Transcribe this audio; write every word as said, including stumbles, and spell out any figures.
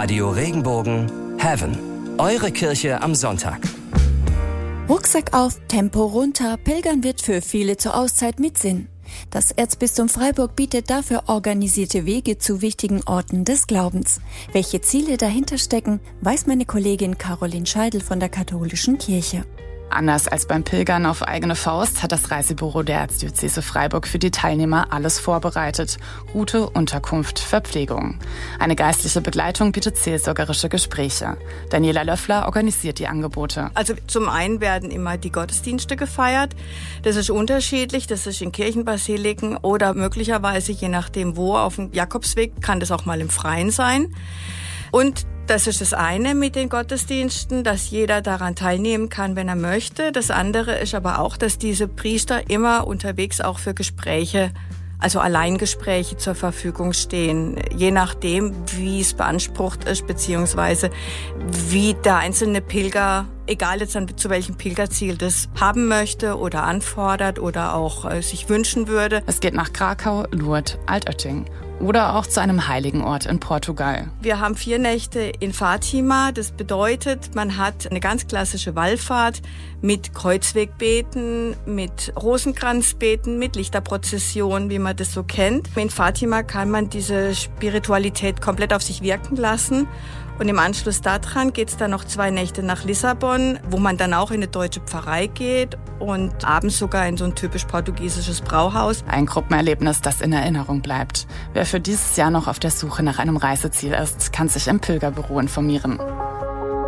Radio Regenbogen Heaven. Eure Kirche am Sonntag. Rucksack auf, Tempo runter, Pilgern wird für viele zur Auszeit mit Sinn. Das Erzbistum Freiburg bietet dafür organisierte Wege zu wichtigen Orten des Glaubens. Welche Ziele dahinter stecken, weiß meine Kollegin Caroline Scheidel von der Katholischen Kirche. Anders als beim Pilgern auf eigene Faust hat das Reisebüro der Erzdiözese Freiburg für die Teilnehmer alles vorbereitet. Route, Unterkunft, Verpflegung. Eine geistliche Begleitung bietet seelsorgerische Gespräche. Daniela Löffler organisiert die Angebote. Also zum einen werden immer die Gottesdienste gefeiert. Das ist unterschiedlich, das ist in Kirchenbasiliken oder möglicherweise, je nachdem wo, auf dem Jakobsweg kann das auch mal im Freien sein. Und das ist das eine mit den Gottesdiensten, dass jeder daran teilnehmen kann, wenn er möchte. Das andere ist aber auch, dass diese Priester immer unterwegs auch für Gespräche, also Alleingespräche zur Verfügung stehen. Je nachdem, wie es beansprucht ist, beziehungsweise wie der einzelne Pilger, egal jetzt an zu welchem Pilgerziel, das haben möchte oder anfordert oder auch äh, sich wünschen würde. Es geht nach Krakau, Lourdes, Altötting. Oder auch zu einem heiligen Ort in Portugal. Wir haben vier Nächte in Fatima. Das bedeutet, man hat eine ganz klassische Wallfahrt mit Kreuzwegbeten, mit Rosenkranzbeten, mit Lichterprozession, wie man das so kennt. In Fatima kann man diese Spiritualität komplett auf sich wirken lassen. Und im Anschluss daran geht es dann noch zwei Nächte nach Lissabon, wo man dann auch in eine deutsche Pfarrei geht und abends sogar in so ein typisch portugiesisches Brauhaus. Ein Gruppenerlebnis, das in Erinnerung bleibt. Wer für dieses Jahr noch auf der Suche nach einem Reiseziel ist, kann sich im Pilgerbüro informieren.